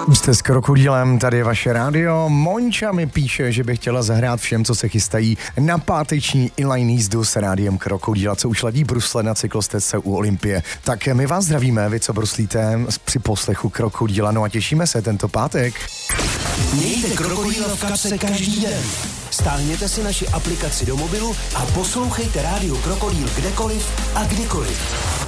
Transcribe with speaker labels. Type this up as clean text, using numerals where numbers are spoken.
Speaker 1: Jste s Krokodýlem, tady je vaše rádio. Monča mi píše, že by chtěla zahrát všem, co se chystají na páteční inline jízdu s rádiem Krokodýla, co už ladí brusle na cyklostezce u Olympie. Tak my vás zdravíme, vy co bruslíte při poslechu Krokodýla, no a těšíme se tento pátek.
Speaker 2: Mějte Krokodýla v kapse každý den. Stáhněte si naši aplikaci do mobilu a poslouchejte rádio Krokodýl kdekoliv a kdykoliv.